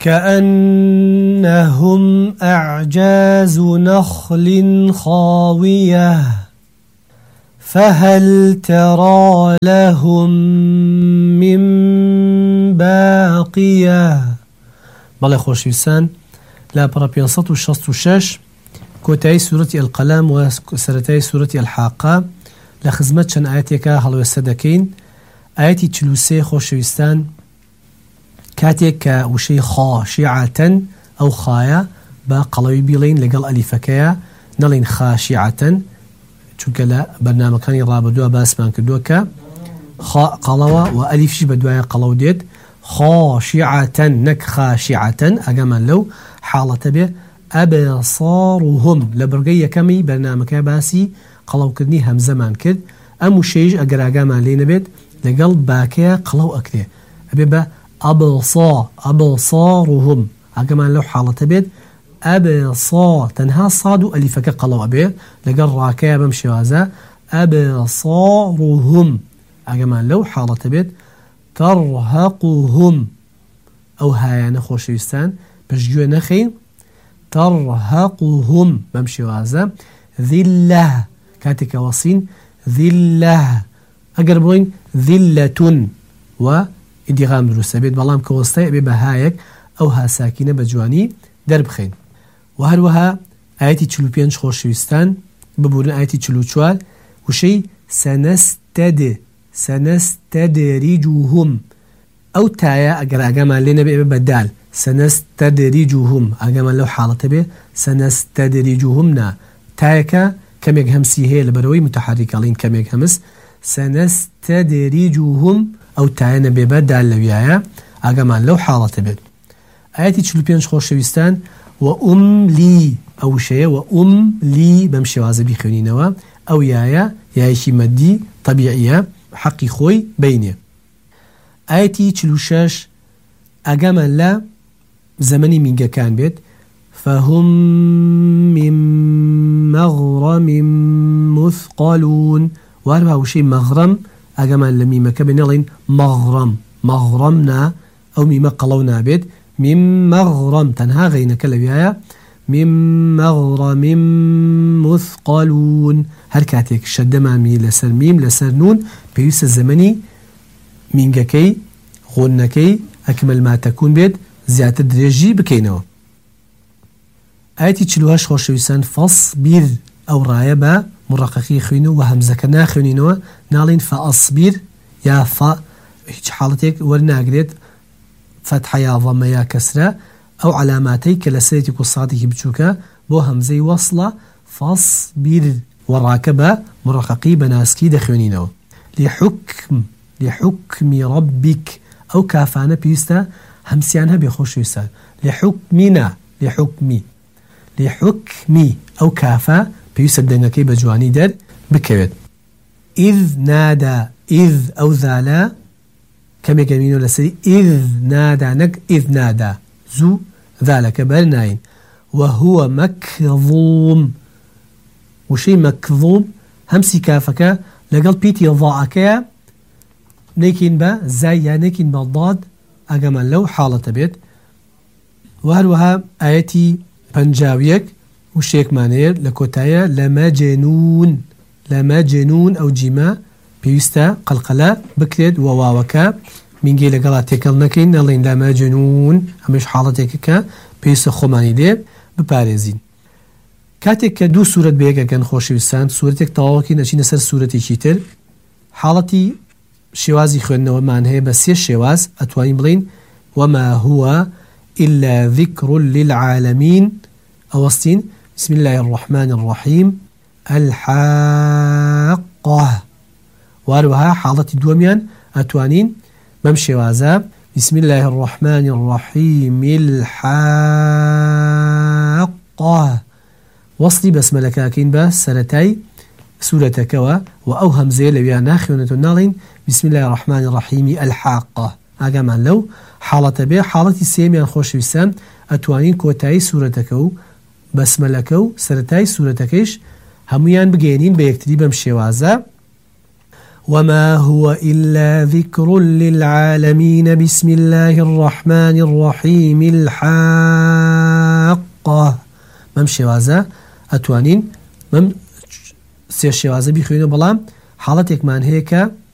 كأنهم أعجاز نخل خاوية فهل ترى لهم من باقية. بەڵێ خۆشەویستان لا پڕە 566 کۆتایی سوورەتی القەلەم و سەرەتای سوورەتی الحاقە لە خزمەت چەند ئاەتێکە هەڵوێستە دەکەین. ئاەتی 43 خۆشەویستان کاتێک کە وشەی خاشعەتەن ئەو خایە بە قەڵەوی بیڵین لەگەڵ ئەلیفەکەیە نەڵین خاشعەتەن چونکە لە بەرنامەکانی ڕابردووە باسمان کردووە کە قەڵەوە و ئەلیفشی بە دوایە قەڵەو دێت خاشعەتەن نەک خاشعەتەن ئەگەمان لەو حاڵەتە بێ ئەبصارهم لە بڕگەی یەکەمی بەرنامەکە باسی قەڵەوکردنی هەمزەمان کرد ئەم وشەیەش ئەگەر ئاگامان لێ نەبێت لەگەڵ باکەیە قەڵەو ئەکرێ ئەبێ بە ئەبصارهم ئاگامان لەو حاڵەتە بێت ئەبصار تەنها ساد و ئەلیفەکە قەڵەو ئەبێ لەگەڵ ڕاکەیە بەم شێوازە ئەبصارهم ئاگامان لەو حاڵەتە بێت ترهقهم ئەو هایانە خۆشەویستان پشتگوێ نەخەین ترهقهم بەم شێوازە ذلة کاتێکە وەسین ذلة ئەگەر بڵین ذلەتون و ئیدغام دروستە بێت بەڵام کە وەستای ئەبێ بە هایەک ئەو هاساکینە بە جوانی دەربخەین. و هەروەها ئاەتی 45 خۆشەویستان ببوورن ئاەتی 44 وشەی سەنەستەدریجوهم ئەو تایە ئەگەر ئاگامان لێ نەبێ بە دال سەنەستەدریجوهم ئاگامان لەو حاڵەتە بێ سەنەستەدریجوهم نا تایەکە کەمێک هەمسی هەیە لە بەرەوەی متحرکەڵین کەمێک هەمس سەنەستەدریجوهم ئەو تایە نەبێ بە دال لەویایە ئاگامان لەو حاڵەتە بێت. ئاەتی 45 خۆشەویستان و ئوملی ئەو شەیە و ئوملی بەم شێوازە بیخوێنینەوە ئەو یایەکی مەدی طبیعیە حەقی خۆی بینێ. ئاەتی 46 ئاگامان لە زەمەنی مینگەکان بێت فهم من مغرم مثقلون وهروها وشەی مەغرەم ئاگامان لە میمەکە بنەڵین مەغرەمنا ئەو میمە قەڵەو نابێت من مغرم تەنها غەینەکە لەویایە من مغرم مثقلون هەر کاتێک شەدەمامی لەسەر میم لەسەر نون پێویستە زەمەنی مینگەکەی غۆنەکەی ئەکمل ما تەکون بێت زیاتر درێژی بکەینەوە. ئاەتی 48 خۆشەویستان فەصبیر ئەو ڕایە بە مڕەقەقی خوێن و هەمزەکە ناخوێنینەوە ناڵین فەئەصبیر یا هیچ حاڵەتێک وەرناگرێت فتحە یا ضەمە یا کەسرە ئەو علاماتەی کە لە سەرێتی کوساتێکی بچووکە بۆ هەمزەی وەصلە فەصبیر وەڕاکە بە مڕەقەقی بە ناسکی دەخوێنینەوە. لحکمی ربک ئەو کافانە پێویستە هەمسیان هەبێ خۆشەویستان لحکمی ئەو کافە پێویستە دەنگەکەی بە جوانی دەر بکەوێت. ئیذ نادا ئیذ ئەو زالە کەمێک ئەمینەوە لەسەری ئیذ نادا نەک ئیذ نادا زوو ذالەکە بەرناین وهو مەکظوم وشەی مەکظوم هەمسی کافەکە لەگەڵ پیتی ضاعەکەیە نەیکین بە زای یا نەیکین بە ضاد ئەگەمان لەو حاڵەتە بێت. و هەروەها ئاەتی 51 وشەیەکمان هەیە لە کۆتایە لەمەجنون ئەو جیمە پێویستە قەلقەلە بکرێت و واوەکە مینگەی لەگەڵا تێکەڵ نەکەین نەڵێن لەمەجنون ئەمەش حاڵەتێکە کە پێویستە خۆمانی لێ بپارێزین. کاتێک کە دوو سوورەت بەیەکەکەن خۆشەویستان سوورەتێک تەواوەکی نەچینە سەر سوورەتێکی تر حاڵەتی شێوازی خوێندنەوەمان هەیە بە سێ شێواز ئەتوانین بڵین وما هو إلا ذكر للعالمين أوستين بسم الله الرحمن الرحيم الحاقة واروها حالة دوميان أتوانين بمشي وازاب بسم الله الرحمن الرحيم الحاقة وصلي بسملة كاكين بس سرتاي سورة كوا وأو همزة لويا ناخيونة النالين بسم الله الرحمن الرحيم الحاقة ئاگامان لەو حاڵەتە بێ. حاڵەتی سێمیان خۆشەویستان ئەتوانین کۆتایی سوورەتەکە و بەسمەلەکە و سەرەتای سوورەتەکەیش هەمویان بگەێنین بە یەکتری بەم شێوازە وما هو إلا ذكر للعالمين بسم الله الرحمن الرحيم الحاقة مم شوازة أتوانين مم سير شوازة بخوينه بلام حالتك من هيك